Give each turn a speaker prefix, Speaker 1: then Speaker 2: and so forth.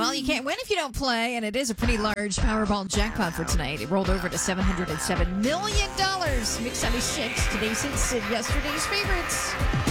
Speaker 1: Well, you can't win if you don't play, and it is a pretty large Powerball jackpot for tonight. It rolled over to $707 million. Mix 76, today's hits and yesterday's favorites.